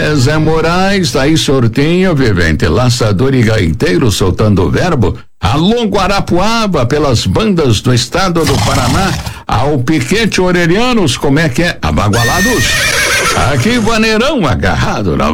Zé Moraes, tá aí sortinho, vivente, laçador e gaiteiro soltando o verbo. Alô Guarapuava, pelas bandas do estado do Paraná, ao Piquete Orelhanos, como é que é? Abagualados. Aqui Vaneirão agarrado na